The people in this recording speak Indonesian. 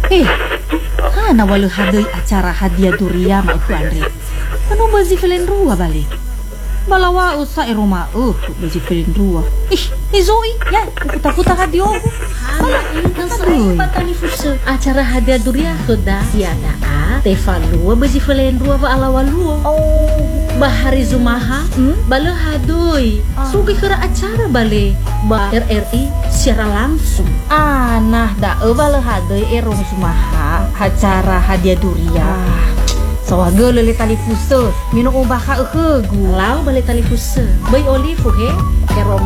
Hana walau hadai acara hadiah durian mak ku Andre. Kanu bazi filen rua balik. Balawa usa rumah bazi filen rua. Zoe ya kuta-kuta hadiah. Hala ini kan sering patani fuso. Acara hadiah durian sudah tiada Teva lua bazi filen rua ba alawa lua. Bahari Zumaha bala hadoi. Sugi kira acara bale ba RRI secara langsung. Nah da bala hadai erong Zumaha acara hadiah durian. Sawaga lele tali fuso minum ubah ka gu. Lau bale tali fuso. Bay olive he. Ero